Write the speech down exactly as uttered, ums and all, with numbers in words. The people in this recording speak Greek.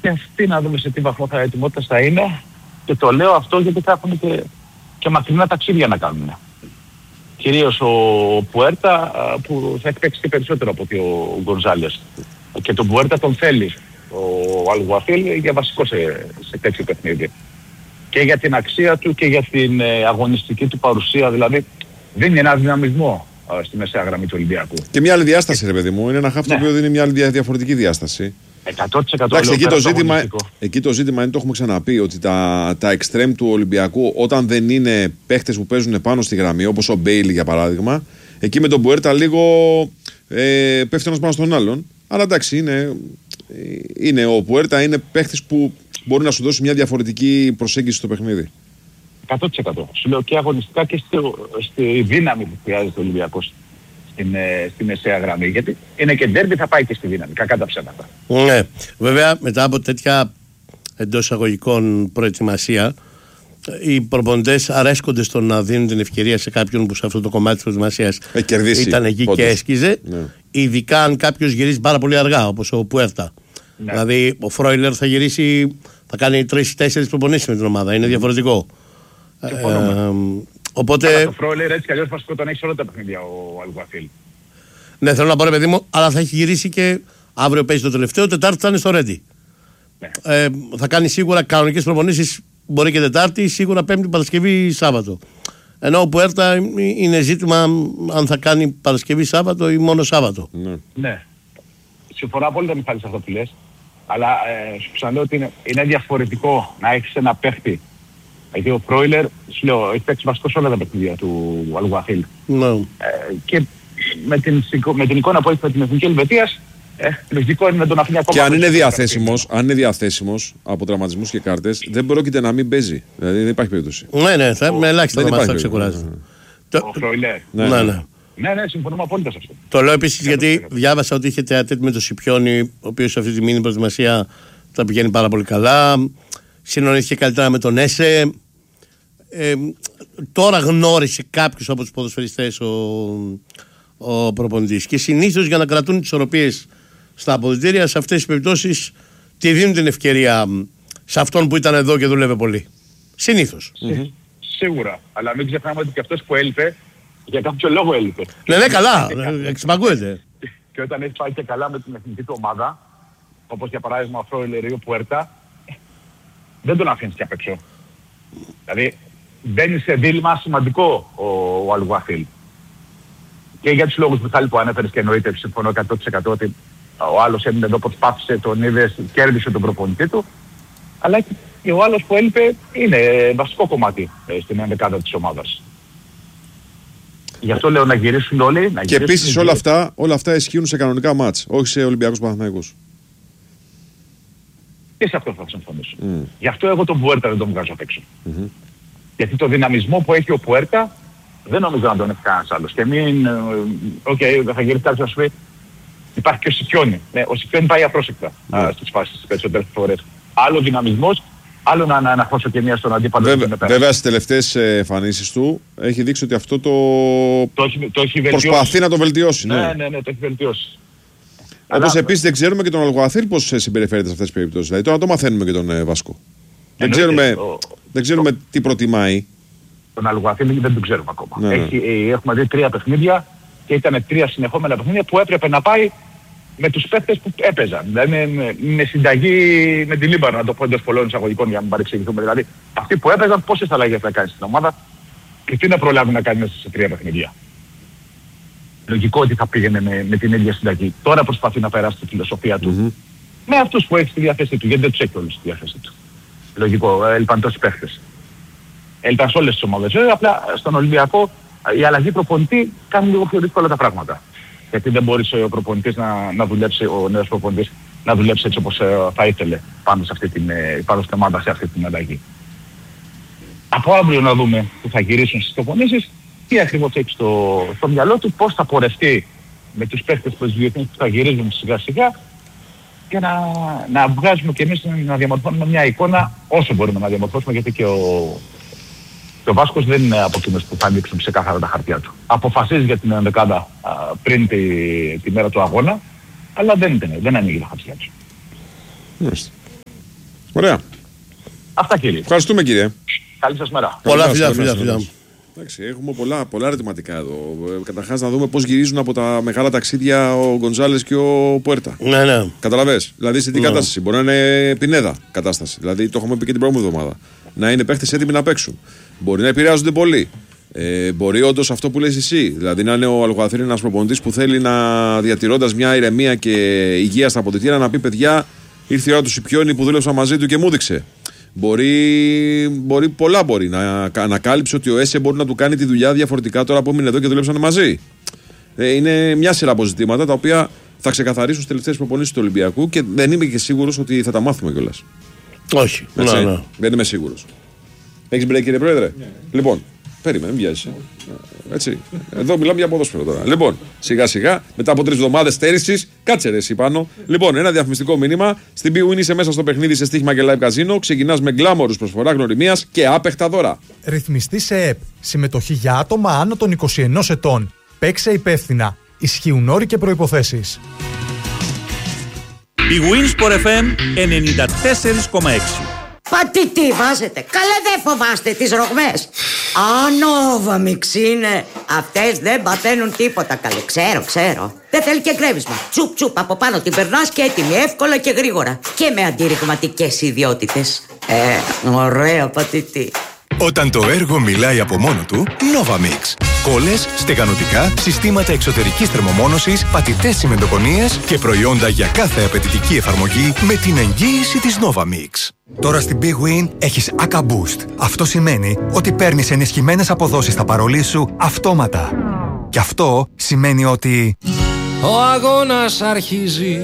και αυτοί να δούμε σε τι βαθμό θα ετοιμότητας θα είναι. Και το λέω αυτό γιατί θα έχουν και, και μακρινά ταξίδια να κάνουν. Κυρίως ο Πουέρτα που θα έχει παίξει και περισσότερο από ότι ο Γκονζάλες. Και τον Πουέρτα τον θέλει ο Αλγουαθίλ για βασικό σε, σε τέτοιο παιχνίδι. Και για την αξία του και για την ε, αγωνιστική του παρουσία. Δηλαδή δίνει ένα δυναμισμό ε, στη μεσαία γραμμή του Ολυμπιακού. Και μια άλλη διάσταση, ρε παιδί μου. Είναι ένα χάφ το οποίο δίνει μια άλλη διαφορετική διάσταση. εκατό τοις εκατό. Εντάξει, εκεί το, ζήτημα, εκεί το ζήτημα είναι, το έχουμε ξαναπεί, ότι τα, τα εξτρέμ του Ολυμπιακού, όταν δεν είναι παίχτες που παίζουν πάνω στη γραμμή, όπως ο Μπέιλι για παράδειγμα, εκεί με τον Πουέρτα λίγο ε, πέφτει ένας πάνω στον άλλον. Αλλά εντάξει, είναι, είναι, ο Πουέρτα είναι παίχτης που μπορεί να σου δώσει μια διαφορετική προσέγγιση στο παιχνίδι. εκατό τοις εκατό. Σου λέω και αγωνιστικά και στη, στη δύναμη που χρειάζεται ο Ολυμπιακός στην, στη μεσαία γραμμή. Γιατί είναι και ντέρμπι, θα πάει και στη δύναμη. Κακά τα ψέματα. Ναι. Βέβαια, μετά από τέτοια εντός εισαγωγικών προετοιμασία, οι προπονητές αρέσκονται στο να δίνουν την ευκαιρία σε κάποιον που σε αυτό το κομμάτι της προετοιμασίας ήταν εκεί πόντως και έσκιζε. Ναι. Ειδικά αν κάποιος γυρίζει πάρα πολύ αργά, όπως ο Πουέρτα. Ναι. Δηλαδή, ο Φρόιλερ θα γυρίσει, θα κάνει τρεις τέσσερις προπονήσεις με την ομάδα. Είναι διαφορετικό. Ε, ε, οπότε. Αλλά το Φρόιλερ έτσι κι αλλιώς βασικό τον έχει σε όλα τα παιχνίδια ο Αλγουαθίλ. Ναι, θέλω να πω, ρε παιδί μου, αλλά θα έχει γυρίσει και αύριο παίζει το τελευταίο, Τετάρτη θα είναι στο Ρέντι. Ναι. Ε, θα κάνει σίγουρα κανονικές προπονήσεις, μπορεί και Τετάρτη, σίγουρα Πέμπτη, Παρασκευή, Σάββατο. Ενώ ο Πουέρτα είναι ζήτημα αν θα κάνει Παρασκευή, Σάββατο ή μόνο Σάββατο. Ναι. Ναι. Συμφωνώ απόλυτα, Μιχάλη, σε αυτό που λες. Αλλά ε, σου ξαναλέω ότι είναι, είναι διαφορετικό να έχεις ένα παίχτη. Γιατί ο Φρόιλερ, σου λέω, έχει παίξει βασικό σε όλα τα παιχνίδια του Αλγουαθίλ. Ναι. Ε, και με την, με την εικόνα που έχει με την Εθνική Ελβετίας, ε, λογικό είναι να τον αφήνει ακόμα. Και αν είναι διαθέσιμος, αν είναι διαθέσιμος από τραυματισμούς και κάρτες, δεν πρόκειται να μην παίζει. Δηλαδή δεν υπάρχει περίπτωση. Ναι, ναι, θα, με ελάχιστα θα μας θα ξεκουράζει. Ο Φρόιλερ. Ναι, ναι. ναι. Ναι, ναι, συμφωνούμε απόλυτα σε αυτό. Το λέω επίσης γιατί διάβασα ότι είχε τεατέτ με τον Σιπιόνι, ο οποίος αυτή τη μήνυ προετοιμασία θα πηγαίνει πάρα πολύ καλά. Συνονίστηκε καλύτερα με τον Έσε. Ε, τώρα γνώρισε κάποιους από τους ποδοσφαιριστές ο, ο προπονητής. Και συνήθως για να κρατούν τις ισορροπίες στα αποδυτήρια, σε αυτές τις περιπτώσεις τη δίνουν την ευκαιρία σε αυτόν που ήταν εδώ και δούλευε πολύ. Συνήθως. Mm-hmm. Σίγουρα. Αλλά μην ξεχνάμε ότι και αυτός που έλειπε, για κάποιο λόγο έλειπε. Ναι, ναι, καλά. Εξυπακούεται. Και όταν έχει πάει και καλά με την εθνική του ομάδα, όπως για παράδειγμα ο Φρόιλερ ή ο Πουέρτα, δεν τον αφήνεις και απ' έξω. Δηλαδή μπαίνει σε δίλημμα σημαντικό ο, ο Αλγουαθίλ. Και για τους λόγους Μιχάλη που ανέφερες και εννοείται, συμφωνώ εκατό τοις εκατό ότι ο άλλος έμεινε εδώ, προσπάθησε, τον είδε, κέρδισε τον προπονητή του. Αλλά και ο άλλος που έλειπε είναι βασικό κομμάτι ε, στην ενδεκάδα της ομάδας. Γι' αυτό λέω να γυρίσουν όλοι. Να και επίσης όλα αυτά, όλα αυτά ισχύουν σε κανονικά μάτς, όχι σε Ολυμπιακούς Παναθηναϊκούς. Και σε αυτό θα συμφωνήσω. Mm. Γι' αυτό εγώ τον Πουέρτα δεν τον βγάζω απ' έξω. Mm-hmm. Γιατί το δυναμισμό που έχει ο Πουέρτα δεν νομίζω να τον έχει κανένας άλλος. Και μην, οκ, okay, θα γυρίσει κάποιος να σου πει, υπάρχει και ο Σιπιόνι. Ναι, ο Σιπιόνι πάει απρόσεκτα mm. στις φάσεις τις περισσότερες φορές. Άλλο δυναμισμός, άλλο να αναχώσω και μία στον αντίπαλο. Βέβαια, βέβαια στις τελευταίες εμφανίσεις του έχει δείξει ότι αυτό το, το, έχει, το έχει προσπαθεί να το βελτιώσει. Ναι, ναι, ναι, ναι, το έχει βελτιώσει. Όπως επίσης δεν ξέρουμε και τον Αλγουαθίλ πώς συμπεριφέρεται σε αυτές τις περιπτώσεις. Δηλαδή τώρα το μαθαίνουμε και τον ε, Βάσκο. Δεν ξέρουμε, ο, δεν ξέρουμε το, τι προτιμάει. Τον Αλγουαθίλ δεν τον ξέρουμε ακόμα. Ναι, έχει, ναι. Έχουμε δει τρία παιχνίδια και ήταν τρία συνεχόμενα παιχνίδια που έπρεπε να πάει με τους παίκτες που έπαιζαν. Δηλαδή με, με συνταγή με τη Λίμπανο, να το πω εντός πολλών εισαγωγικών για να μην παρεξηγηθούμε. Δηλαδή αυτοί που έπαιζαν πόσες αλλαγές θα κάνει στην ομάδα και τι να προλάβουν να κάνει μέσα σε τρία παιχνίδια. Λογικό ότι θα πήγαινε με, με την ίδια συνταγή. Τώρα προσπαθεί να περάσει τη φιλοσοφία του mm-hmm. με αυτούς που έχει στη διάθεσή του, γιατί δεν τους έχει όλους στη διάθεσή του. Λογικό, έλειπαν τόσοι παίχτες. Έλειπαν σε όλες τις ομάδες. Βέβαια, απλά στον Ολυμπιακό η αλλαγή προπονητή κάνει λίγο πιο δύσκολα τα πράγματα. Γιατί δεν μπορείς ο προπονητής να, να δουλέψει, ο νέος προπονητής να δουλέψει έτσι όπως ε, θα ήθελε πάνω, σε αυτή την, ε, πάνω στην ομάδα σε αυτή την αλλαγή. Από αύριο να δούμε που θα γυρίσουν στις προπονήσεις, τι ακριβώς έχει στο, στο μυαλό του, πώς θα πορευτεί με τους παίχτες που θα γυρίζουν σιγά σιγά και να, να βγάζουμε και εμείς να διαμορφώνουμε μια εικόνα όσο μπορούμε να διαμορφώσουμε, γιατί και ο, και ο Βάσκος δεν είναι από εκείνους που θα ανοίξουν ξεκάθαρα τα χαρτιά του. Αποφασίζει για την ενδεκάδα πριν τη, τη μέρα του αγώνα, αλλά δεν, δεν, δεν ανοίγει τα χαρτιά του. Μάλιστα. Ωραία. Αυτά, κύριε. Ευχαριστούμε, κύριε. Καλή σας μέρα. Πολλά φιλιά, φιλιά, φιλιά. Εντάξει, έχουμε πολλά, πολλά ερωτηματικά εδώ. Καταρχάς να δούμε πώς γυρίζουν από τα μεγάλα ταξίδια ο Γκονζάλες και ο Πουέρτα. Ναι, ναι. Καταλαβες. Δηλαδή σε τι ναι. κατάσταση. Μπορεί να είναι Πινέδα κατάσταση. Δηλαδή το έχουμε πει και την προηγούμενη εβδομάδα. Να είναι παίχτες έτοιμοι να παίξουν. Μπορεί να επηρεάζονται πολύ. Ε, μπορεί όντως αυτό που λες εσύ. Δηλαδή να είναι ο Αλγουαθήρη ένας προπονητής που θέλει να διατηρώντας μια ηρεμία και υγεία στα αποδυτήρια να πει: παιδιά, ήρθε η ώρα του Σιπιόνι που δούλεψα μαζί του και μου έδειξε. Μπορεί, μπορεί πολλά μπορεί να ανακάλυψε ότι ο Έσε μπορεί να του κάνει τη δουλειά διαφορετικά τώρα που έμεινε εδώ και δουλέψαν μαζί. Ε, είναι μια σειρά από ζητήματα τα οποία θα ξεκαθαρίσουν στις τελευταίες προπονήσεις του Ολυμπιακού και δεν είμαι και σίγουρος ότι θα τα μάθουμε κιόλας. Όχι. Ναι, ναι. Δεν είμαι σίγουρος. Έχεις μπρέκ, κύριε Πρόεδρε? Ναι. Λοιπόν, περίμενε, μην βιάζεσαι. Έτσι. Εδώ μιλάμε για ποδόσφαιρο τώρα. Λοιπόν, σιγά σιγά, μετά από τρεις εβδομάδες στέρησης, κάτσε ρε εσύ πάνω. Λοιπόν, ένα διαφημιστικό μήνυμα. Στην bwin είσαι μέσα στο παιχνίδι σε στοίχημα και live καζίνο. Ξεκινάς με γκλάμορους, προσφορά γνωριμίας και άπεχτα δώρα. Ρυθμιστή σε ΕΠ. Συμμετοχή για άτομα άνω των είκοσι ενός ετών. Παίξε υπεύθυνα. Ισχύουν όροι και προϋποθέσεις. Η Winsport εφ εμ ενενήντα τέσσερα κόμμα έξι. Μα τι τι βάζετε, καλέ δεν φοβάστε τις ρογμές. Ανόβαμιξ είναι. Αυτές δεν παθαίνουν τίποτα καλέ, ξέρω, ξέρω. Δεν θέλει και γκρέμισμα. Τσουπ τσουπ από πάνω την περνάς και έτοιμη, εύκολα και γρήγορα. Και με αντιρριγματικές ιδιότητες. Ε, ωραία πατητή. Όταν το έργο μιλάει από μόνο του, Novamix. Κόλλες, στεγανοτικά, συστήματα εξωτερικής θερμομόνωσης, πατητές τσιμεντοκονίες και προϊόντα για κάθε απαιτητική εφαρμογή με την εγγύηση της Novamix. Τώρα στην bwin έχεις έι έι Boost. Αυτό σημαίνει ότι παίρνεις ενισχυμένες αποδόσεις στα παρολί σου αυτόματα. Και αυτό σημαίνει ότι... ο αγώνας αρχίζει.